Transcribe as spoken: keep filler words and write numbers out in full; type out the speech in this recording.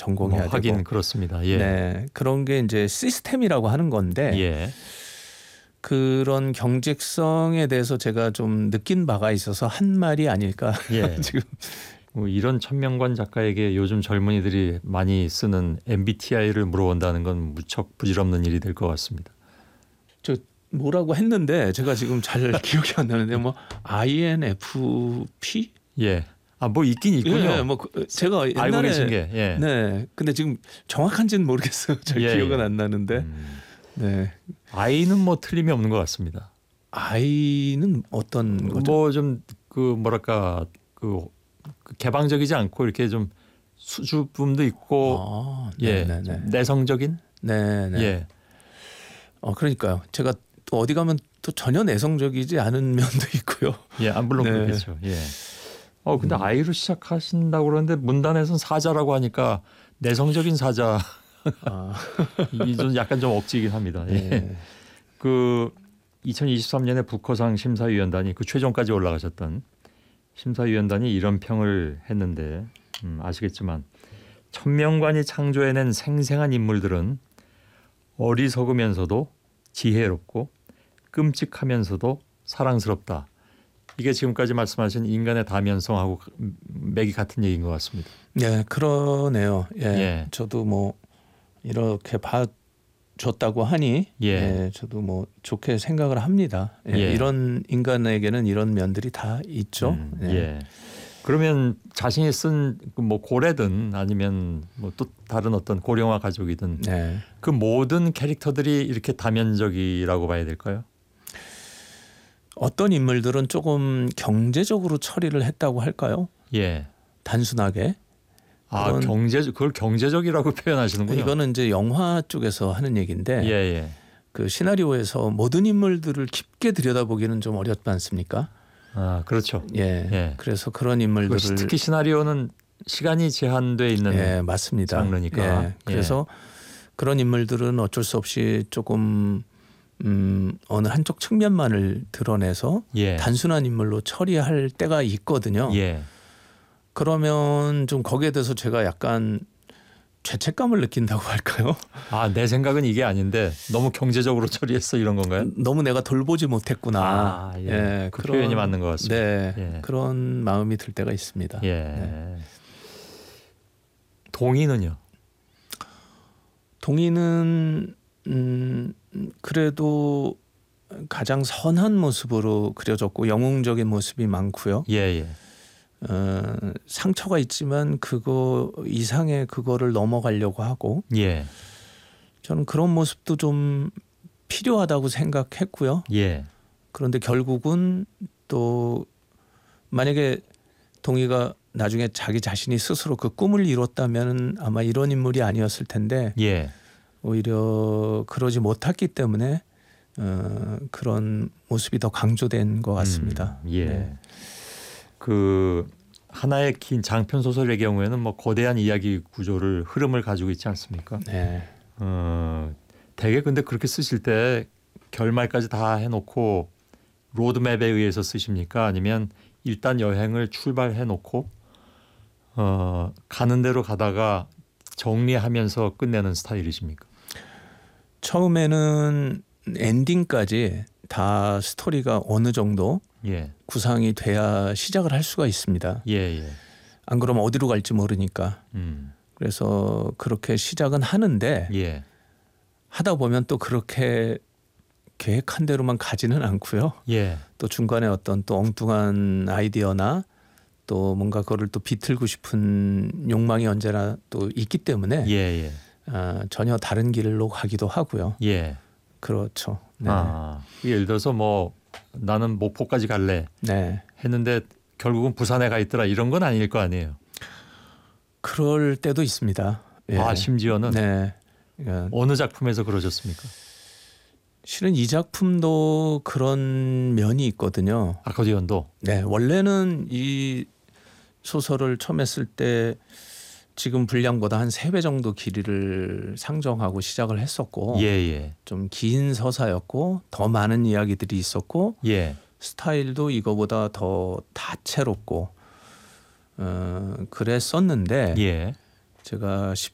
전공해야 뭐 하긴 되고. 그렇습니다. 예. 네, 그런 게 이제 시스템이라고 하는 건데 예. 그런 경직성에 대해서 제가 좀 느낀 바가 있어서 한 말이 아닐까. 예. 지금 뭐 이런 천명관 작가에게 요즘 젊은이들이 많이 쓰는 엠비티아이를 물어본다는 건 무척 부질없는 일이 될 것 같습니다. 저 뭐라고 했는데 제가 지금 잘 기억이 안 나는데 뭐 아이엔에프피? 예. 아, 뭐 있긴 있군요. 예, 뭐 그- 제가 옛날에 알고 계신 게. 예. 네, 근데 지금 정확한지는 모르겠어요. 잘 예, 기억은 예. 안 나는데. 음. 네, 아이는 뭐 틀림이 없는 것 같습니다. 아이는 어떤 거죠? 뭐 좀 그 뭐랄까 그, 그 개방적이지 않고 이렇게 좀 수줍음도 있고 아, 예, 네, 네, 좀 네, 내성적인 네, 네. 예, 어, 그러니까요. 제가 또 어디 가면 또 전혀 내성적이지 않은 면도 있고요. 예, 아, 물론 네. 그렇겠죠. 예. 어 근데 음. 아이로 시작하신다고 그러는데 문단에서는 사자라고 하니까 내성적인 사자 아, 이 좀 약간 좀 억지이긴 합니다. 예. 네. 그 이천이십삼 년에 북커상 심사위원단이 그 최종까지 올라가셨던 심사위원단이 이런 평을 했는데 음, 아시겠지만 천명관이 창조해낸 생생한 인물들은 어리석으면서도 지혜롭고 끔찍하면서도 사랑스럽다. 이게 지금까지 말씀하신 인간의 다면성하고 맥이 같은 얘기인 것 같습니다. 네, 그러네요. 예, 예. 저도 뭐 이렇게 봐줬다고 하니, 예. 예, 저도 뭐 좋게 생각을 합니다. 예, 예. 이런 인간에게는 이런 면들이 다 있죠. 음, 예. 예. 그러면 자신이 쓴 뭐 고래든 아니면 뭐 또 다른 어떤 고령화 가족이든 네. 그 모든 캐릭터들이 이렇게 다면적이라고 봐야 될까요? 어떤 인물들은 조금 경제적으로 처리를 했다고 할까요? 예. 단순하게. 아, 그런- 경제 그걸 경제적이라고 표현하시는군요. 이거는 이제 영화 쪽에서 하는 얘기인데 예, 예. 그 시나리오에서 모든 인물들을 깊게 들여다보기는 좀 어렵지 않습니까? 아, 그렇죠. 예. 예. 그래서 그런 그 인물들을 특히 시나리오는 시간이 제한돼 있는 예, 맞습니다. 장르니까. 예, 그래서 그런 인물들은 어쩔 수 없이 조금 음, 어느 한쪽 측면만을 드러내서 예. 단순한 인물로 처리할 때가 있거든요. 예. 그러면 좀 거기에 대해서 제가 약간 죄책감을 느낀다고 할까요? 아, 내 생각은 이게 아닌데 너무 경제적으로 처리했어 이런 건가요? 너무 내가 돌보지 못했구나. 아, 예. 그 표현이 맞는 것 같습니다. 네, 예. 그런 마음이 들 때가 있습니다. 예. 네. 동의는요? 동의는 음, 그래도 가장 선한 모습으로 그려졌고 영웅적인 모습이 많고요. 예, 예. 어, 상처가 있지만 그거 이상의 그거를 넘어가려고 하고 예. 저는 그런 모습도 좀 필요하다고 생각했고요. 예. 그런데 결국은 또 만약에 동희가 나중에 자기 자신이 스스로 그 꿈을 이뤘다면 아마 이런 인물이 아니었을 텐데 예. 오히려 그러지 못했기 때문에 어, 그런 모습이 더 강조된 것 같습니다. 음, 예. 네. 그 하나의 긴 장편 소설의 경우에는 뭐 거대한 이야기 구조를 흐름을 가지고 있지 않습니까? 네. 어, 되게 근데 그렇게 쓰실 때 결말까지 다 해놓고 로드맵에 의해서 쓰십니까? 아니면 일단 여행을 출발해 놓고 어, 가는 대로 가다가 정리하면서 끝내는 스타일이십니까? 처음에는 엔딩까지 다 스토리가 어느 정도 예, 구상이 돼야 시작을 할 수가 있습니다. 예, 예. 안 그러면 어디로 갈지 모르니까. 음, 그래서 그렇게 시작은 하는데 예, 하다 보면 또 그렇게 계획한 대로만 가지는 않고요. 예, 또 중간에 어떤 또 엉뚱한 아이디어나 또 뭔가 그거를 또 비틀고 싶은 욕망이 언제나 또 있기 때문에 예, 예, 아, 전혀 다른 길로 가기도 하고요. 예. 그렇죠. 네. 아, 예를 들어서 뭐 나는 목포까지 갈래 네. 했는데 결국은 부산에 가 있더라 이런 건 아닐 거 아니에요. 그럴 때도 있습니다. 예. 아, 심지어는 네. 그러니까 어느 작품에서 그러셨습니까? 실은 이 작품도 그런 면이 있거든요. 아코디언도. 네, 원래는 이 소설을 처음 쓸 때 지금 분량보다 한 세 배 정도 길이를 상정하고 시작을 했었고 예, 예, 좀 긴 서사였고 더 많은 이야기들이 있었고 예, 스타일도 이거보다 더 다채롭고 어, 그랬었는데 예, 제가